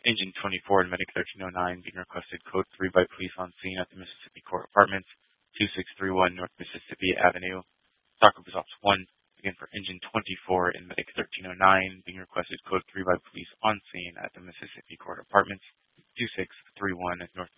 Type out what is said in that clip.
Engine 24 and Medic 1309 being requested code 3 by police on scene at the Mississippi Court Apartments, 2631 North Mississippi Avenue. Stock Group Ops 1. Again for Engine 24 and Medic 1309 being requested code 3 by police on scene at the Mississippi Court Apartments, 2631 North